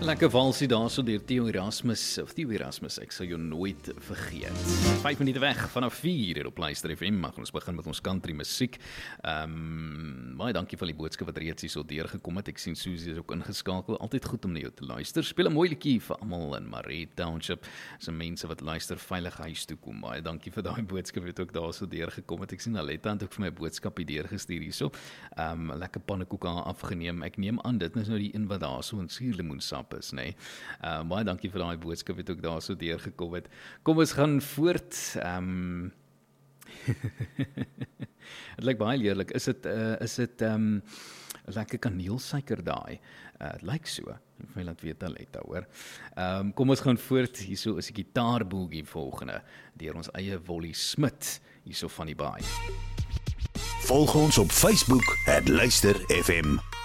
Lekker valsie daar so deur Theo Erasmus, ek sal jou nooit vergeet. 5 minute weg vanaf 4 hier op Luister FM, mag ons begin met ons country musiek. Baie dankie vir die boodskap wat reeds hier so deurgekom het. Ek sien Susie is ook ingeskakel, altyd goed om na jou te luister. Speel 'n mooi liedjie vir almal in Maree Township, se mense wat luister veilig huis toe kom. Baie dankie vir daai boodskap wat ook daar so deurgekom het. Ek sien Aletta het ook vir my 'n boodskap hier deurgestuur hierso. Lekker pannekoek afgeneem. Ek neem aan dit is nou die een wat daar so in suurlemoensap is, nee. Baie dankie vir daai boodskap wat ook daar so deurgekom het. Kom ons gaan voort. Het lyk baie leerlik. Is dit lekker kaneelsuiker daai? Het lyk so. Ek wil laat weet Aletta, hoor. Kom ons gaan voort. Hierso is die gitaarboogie volgende deur ons eie Wolly Smit hierso van die baai. Volg ons op Facebook @Luister FM.